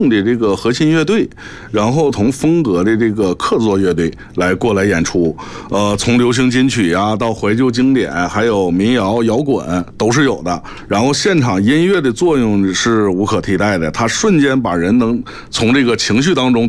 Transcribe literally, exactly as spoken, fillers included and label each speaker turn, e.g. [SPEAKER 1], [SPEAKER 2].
[SPEAKER 1] 的这个核心乐队，然后同风格的这个客座乐队来过来演出，呃，从流行金曲啊到怀旧经典，还有民谣、摇滚都是有的。然后现场音乐的作用是无可替代的，它瞬间把人能从这个情绪当中